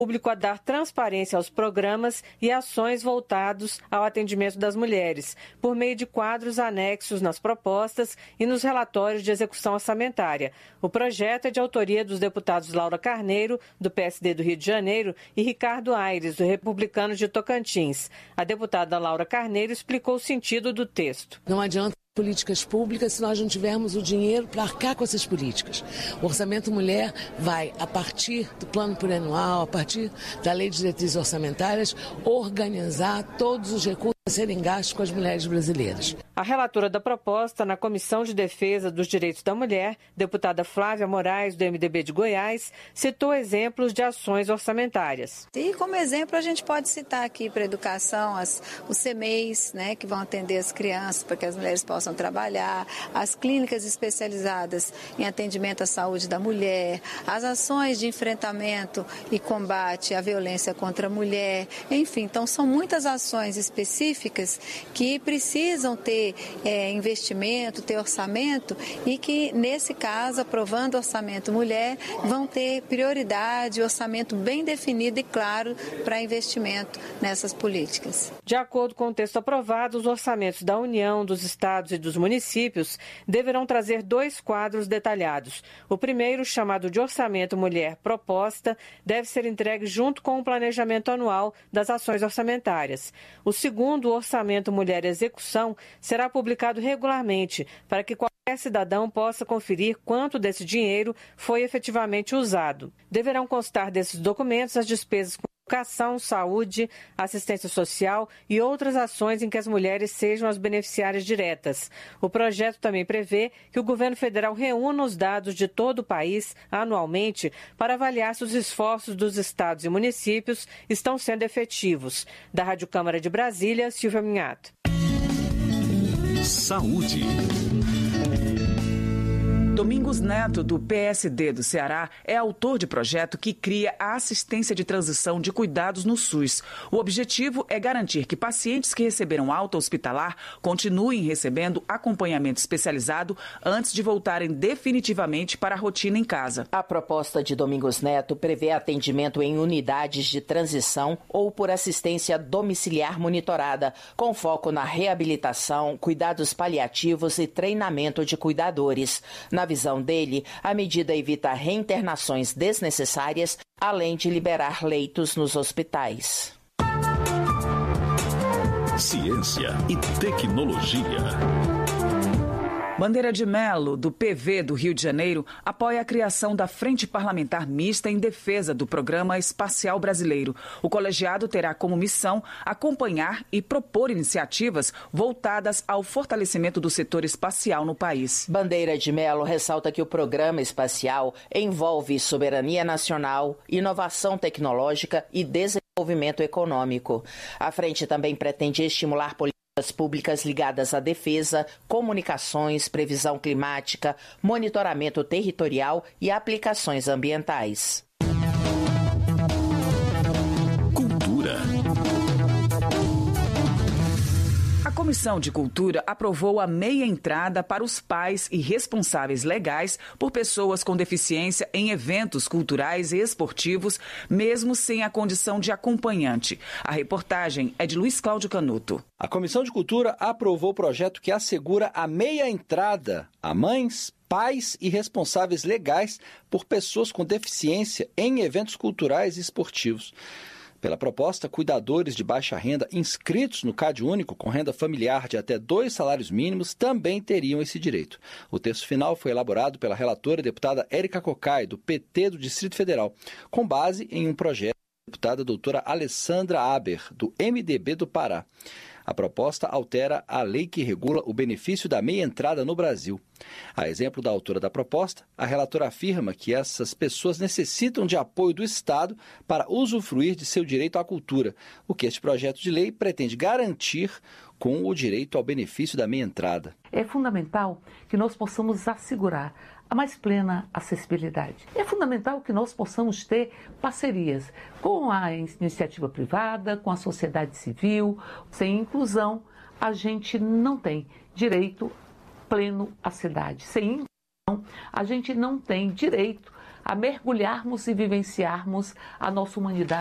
público a dar transparência aos programas e ações voltados ao atendimento das mulheres, por meio de quadros anexos nas propostas e nos relatórios de execução orçamentária. O projeto é de autoria dos deputados Laura Carneiro, do PSD do Rio de Janeiro, e Ricardo Aires, do Republicanos de Tocantins. A deputada Laura Carneiro explicou o sentido do texto. Não adianta políticas públicas se nós não tivermos o dinheiro para arcar com essas políticas. O Orçamento Mulher vai, a partir do plano plurianual, a partir da Lei de Diretrizes Orçamentárias, organizar todos os recursos a serem gastos com as mulheres brasileiras. A relatora da proposta na Comissão de Defesa dos Direitos da Mulher, deputada Flávia Moraes, do MDB de Goiás, citou exemplos de ações orçamentárias. E como exemplo a gente pode citar aqui para a educação os CMEIs, né, que vão atender as crianças para que as mulheres possam trabalhar, as clínicas especializadas em atendimento à saúde da mulher, as ações de enfrentamento e combate à violência contra a mulher, enfim, então são muitas ações específicas que precisam ter investimento, ter orçamento e que, nesse caso, aprovando o orçamento mulher, vão ter prioridade, orçamento bem definido e claro para investimento nessas políticas. De acordo com o texto aprovado, os orçamentos da União, dos estados e dos municípios deverão trazer 2 quadros detalhados. O primeiro, chamado de Orçamento Mulher Proposta, deve ser entregue junto com o planejamento anual das ações orçamentárias. O segundo, o Orçamento Mulher Execução, será publicado regularmente para que qualquer cidadão possa conferir quanto desse dinheiro foi efetivamente usado. Deverão constar desses documentos as despesas com educação, saúde, assistência social e outras ações em que as mulheres sejam as beneficiárias diretas. O projeto também prevê que o governo federal reúna os dados de todo o país anualmente para avaliar se os esforços dos estados e municípios estão sendo efetivos. Da Rádio Câmara de Brasília, Silvia Minhato. Saúde. Domingos Neto, do PSD do Ceará, é autor de projeto que cria a assistência de transição de cuidados no SUS. O objetivo é garantir que pacientes que receberam alta hospitalar continuem recebendo acompanhamento especializado antes de voltarem definitivamente para a rotina em casa. A proposta de Domingos Neto prevê atendimento em unidades de transição ou por assistência domiciliar monitorada, com foco na reabilitação, cuidados paliativos e treinamento de cuidadores. Na visão dele, a medida evita reinternações desnecessárias, além de liberar leitos nos hospitais. Ciência e tecnologia. Bandeira de Melo, do PV do Rio de Janeiro, apoia a criação da Frente Parlamentar Mista em defesa do Programa Espacial Brasileiro. O colegiado terá como missão acompanhar e propor iniciativas voltadas ao fortalecimento do setor espacial no país. Bandeira de Melo ressalta que o programa espacial envolve soberania nacional, inovação tecnológica e desenvolvimento econômico. A frente também pretende estimular políticas públicas ligadas à defesa, comunicações, previsão climática, monitoramento territorial e aplicações ambientais. Cultura. A Comissão de Cultura aprovou a meia entrada para os pais e responsáveis legais por pessoas com deficiência em eventos culturais e esportivos, mesmo sem a condição de acompanhante. A reportagem é de Luiz Cláudio Canuto. A Comissão de Cultura aprovou o projeto que assegura a meia entrada a mães, pais e responsáveis legais por pessoas com deficiência em eventos culturais e esportivos. Pela proposta, cuidadores de baixa renda inscritos no CadÚnico com renda familiar de até 2 salários mínimos também teriam esse direito. O texto final foi elaborado pela relatora deputada Érica Cocai, do PT do Distrito Federal, com base em um projeto da deputada doutora Alessandra Aber, do MDB do Pará. A proposta altera a lei que regula o benefício da meia entrada no Brasil. A exemplo da autora da proposta, a relatora afirma que essas pessoas necessitam de apoio do Estado para usufruir de seu direito à cultura, o que este projeto de lei pretende garantir com o direito ao benefício da meia entrada. É fundamental que nós possamos assegurar a mais plena acessibilidade. É fundamental que nós possamos ter parcerias com a iniciativa privada, com a sociedade civil. Sem inclusão, a gente não tem direito pleno à cidade. Sem inclusão, a gente não tem direito a mergulharmos e vivenciarmos a nossa humanidade.